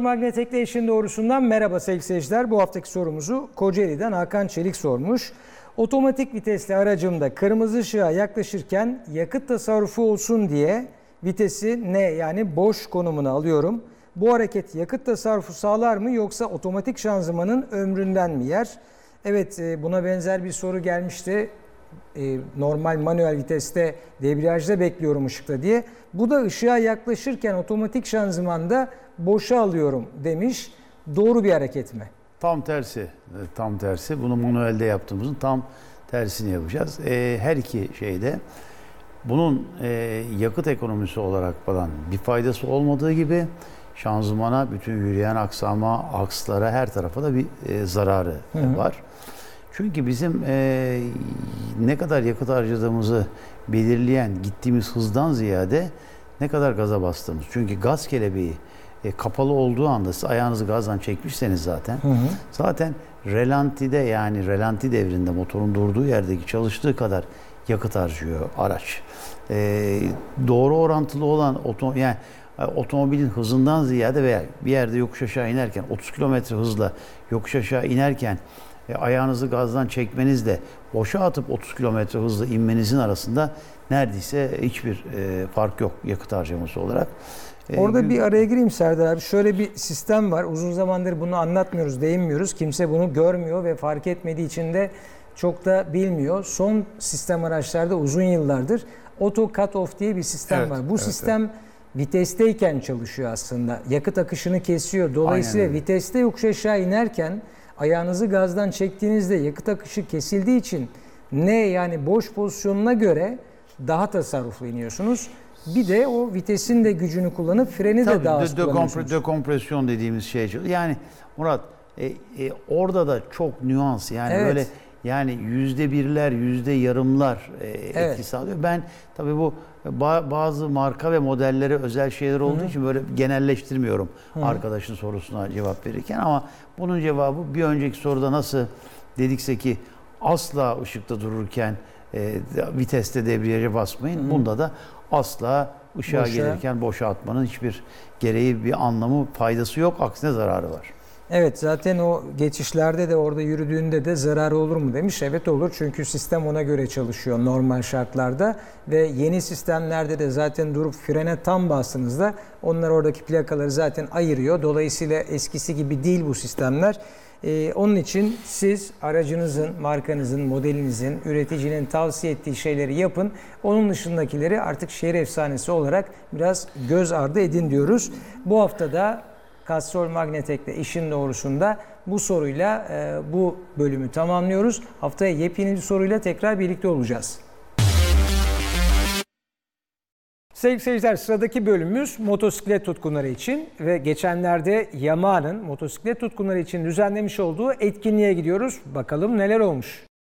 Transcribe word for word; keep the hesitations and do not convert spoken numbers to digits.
Magnetek'le işin doğrusundan merhaba sevgili seyirciler. Bu haftaki sorumuzu Kocaeli'den Hakan Çelik sormuş. Otomatik vitesli aracımda kırmızı ışığa yaklaşırken yakıt tasarrufu olsun diye vitesi ne yani boş konumuna alıyorum. Bu hareket yakıt tasarrufu sağlar mı yoksa otomatik şanzımanın ömründen mi yer? Evet, buna benzer bir soru gelmişti. Normal manuel viteste debriyajda bekliyorum ışıkta diye. Bu da ışığa yaklaşırken otomatik şanzımanda boşa alıyorum demiş. Doğru bir hareket mi? Tam tersi. Tam tersi. Bunu manuelde yaptığımızın tam tersini yapacağız. Her iki şeyde bunun yakıt ekonomisi olarak falan bir faydası olmadığı gibi şanzımana, bütün yürüyen aksama, akslara, her tarafa da bir zararı hı hı. var. Çünkü bizim e, ne kadar yakıt harcadığımızı belirleyen gittiğimiz hızdan ziyade ne kadar gaza bastığımız. Çünkü gaz kelebeği e, kapalı olduğu anda siz ayağınızı gazdan çekmişseniz zaten hı hı. zaten relantide yani relanti devrinde motorun durduğu yerdeki çalıştığı kadar yakıt harcıyor araç. E, doğru orantılı olan oto, yani otomobilin hızından ziyade veya bir yerde yokuş aşağı inerken otuz kilometre hızla yokuş aşağı inerken E, ayağınızı gazdan çekmenizle boşa atıp otuz kilometre hızla inmenizin arasında neredeyse hiçbir e, fark yok yakıt harcaması olarak. E, Orada bir araya gireyim Serdar abi. Şöyle bir sistem var. Uzun zamandır bunu anlatmıyoruz, değinmiyoruz. Kimse bunu görmüyor ve fark etmediği için de çok da bilmiyor. Son sistem araçlarda uzun yıllardır auto cut off diye bir sistem evet, var. Bu evet, sistem evet. vitesteyken çalışıyor aslında. Yakıt akışını kesiyor. Dolayısıyla viteste yokuş aşağı inerken ayağınızı gazdan çektiğinizde yakıt akışı kesildiği için ne yani boş pozisyonuna göre daha tasarruflu iniyorsunuz. Bir de o vitesin de gücünü kullanıp freni Tabii, de daha az kullanıyorsunuz. Dekompresyon dediğimiz şey. Yani Murat e, e, orada da çok nüans yani evet. böyle yani yüzde birler, yüzde yarımlar e, evet. etki sağlıyor. Ben tabii bu bazı marka ve modellere özel şeyler olduğu Hı-hı. için böyle genelleştirmiyorum Hı-hı. arkadaşın sorusuna cevap verirken ama bunun cevabı bir önceki soruda nasıl dedikse ki asla ışıkta dururken e, viteste debriyaja basmayın. Hı-hı. Bunda da asla ışığa Boşa. gelirken boşa atmanın hiçbir gereği, bir anlamı, faydası yok. Aksine zararı var. Evet, zaten o geçişlerde de orada yürüdüğünde de zararı olur mu demiş. Evet olur, çünkü sistem ona göre çalışıyor normal şartlarda ve yeni sistemlerde de zaten durup frene tam bastığınızda onlar oradaki plakaları zaten ayırıyor. Dolayısıyla eskisi gibi değil bu sistemler. Ee, onun için siz aracınızın, markanızın, modelinizin, üreticinin tavsiye ettiği şeyleri yapın. Onun dışındakileri artık şehir efsanesi olarak biraz göz ardı edin diyoruz. Bu hafta da Castrol Magnetek'le işin doğrusunda bu soruyla e, bu bölümü tamamlıyoruz. Haftaya yepyeni bir soruyla tekrar birlikte olacağız. Sevgili seyirciler, sıradaki bölümümüz motosiklet tutkunları için ve geçenlerde Yamaha'nın motosiklet tutkunları için düzenlemiş olduğu etkinliğe gidiyoruz. Bakalım neler olmuş.